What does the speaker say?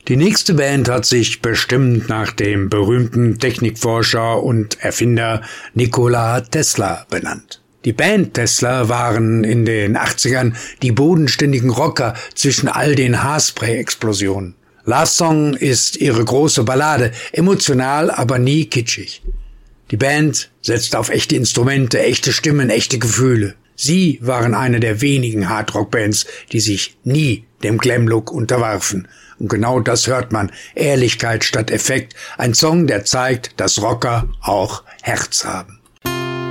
Die nächste Band hat sich bestimmt nach dem berühmten Technikforscher und Erfinder Nikola Tesla benannt. Die Band Tesla waren in den 80ern die bodenständigen Rocker zwischen all den Haarspray-Explosionen. Love Song ist ihre große Ballade, emotional, aber nie kitschig. Die Band setzt auf echte Instrumente, echte Stimmen, echte Gefühle. Sie waren eine der wenigen Hardrock-Bands, die sich nie dem Glam-Look unterwarfen. Und genau das hört man. Ehrlichkeit statt Effekt. Ein Song, der zeigt, dass Rocker auch Herz haben.